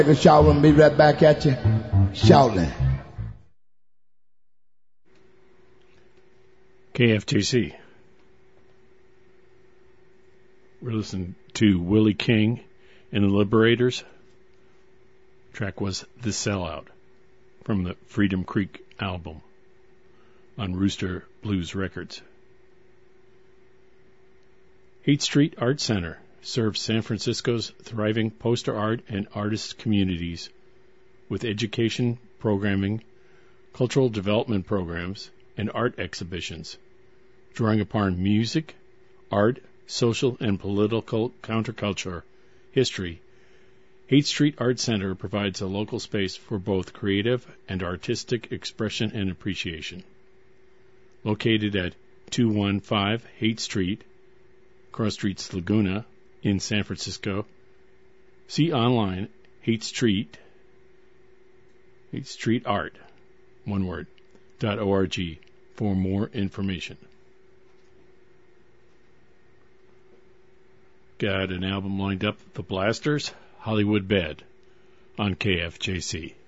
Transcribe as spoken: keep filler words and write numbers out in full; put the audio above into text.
Take a shower and be right back at you. Shouting. K F J C. We're listening to Willie King and the Liberators. The track was The Sellout from the Freedom Creek album on Rooster Blues Records. Haight Street Art Center serves San Francisco's thriving poster art and artist communities with education, programming, cultural development programs, and art exhibitions, drawing upon music, art, social and political counterculture, history. Haight Street Art Center provides a local space for both creative and artistic expression and appreciation. Located at two one five Haight Street, Cross Streets Laguna, in San Francisco, see online Haight Street, Haight Street Art, one word, dot org for more information. Got an album lined up, The Blasters, Hollywood Bed, on K F J C.